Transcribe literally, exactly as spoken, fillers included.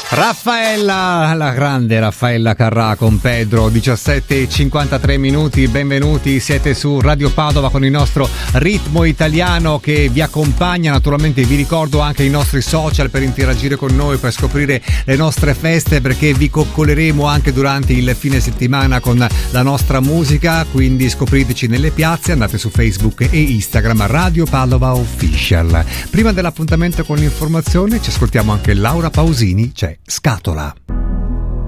Raffaella, la grande Raffaella Carrà con Pedro, diciassette e cinquantatré minuti, benvenuti, siete su Radio Padova con il nostro ritmo italiano che vi accompagna. Naturalmente vi ricordo anche i nostri social per interagire con noi, per scoprire le nostre feste, perché vi coccoleremo anche durante il fine settimana con la nostra musica, quindi scopriteci nelle piazze, andate su Facebook e Instagram Radio Padova Official. Prima dell'appuntamento con l'informazione ci ascoltiamo anche Laura Pausini, c'è Scatola.